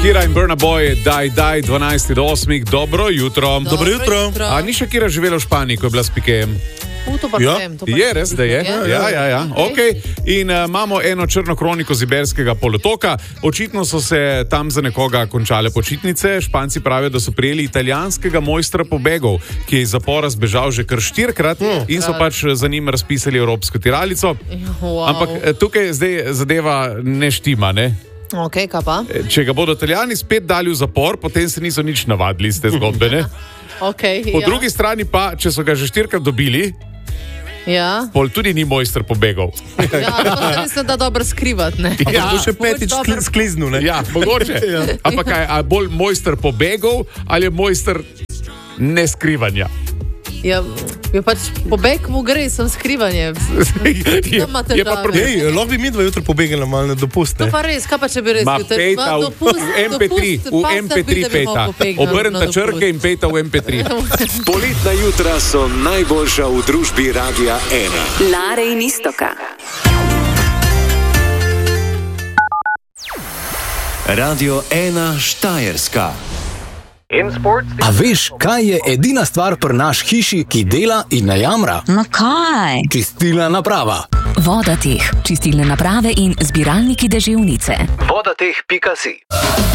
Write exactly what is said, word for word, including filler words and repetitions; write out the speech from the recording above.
Kira in Burna Boy, daj, daj, dvanajst do osmih, dobro jutro. Dobro, dobro jutro. jutro. A ni še Kira živela v Španiji, ko je bila s Pikejem? U, to pa ja. vem, to pa je res, da je. Ja, ja, ja, ja. Okay. In uh, imamo eno črno kroniko z Iberskega polotoka. Očitno so se tam za nekoga končale počitnice. Španci pravijo, da so prijeli italijanskega mojstra pobegov, ki je iz zapora zbežal že kar štirikrat mm. in so pač za njim razpisali evropsko tiralico. Wow. Ampak tukaj zdaj zadeva ne štima, ne? Okay, kaj pa? Če ga bodo Italijani spet dali v zapor, potem se niso nič navadili iz te zgodbe, ne? Okay, po ja. drugi strani pa, če so ga že štirikrat dobili, ja. pol tudi ni mojster pobegov. Ja, to se mislim, da dobro skrivati, ne? Ja, to še petič skliznu, ne? Ja, mogoče. Ja. Ampak kaj, a bolj mojster pobegov ali je mojster neskrivanja? Ja, je pač pobeg mu gre, sem skrivanje. je, je pa proti... Ej, lahko bi mi dva jutro pobegala malo na dopust, ne? To pa res, kaj pa če bi res? Ma pejta v, v em pe tri, v em pe tri pejta. Obrnta črke in pejta v em pe tri. Poletna jutra so najboljša v družbi Radia ena. Lare in Istoka. Radio ena Štajerska. A veš, kaj je edina stvar pri naš hiši, ki dela in ne jamra? No kaj? Čistilna naprava. Vodateh, čistilne naprave in zbiralniki deževnice. vodateh pika si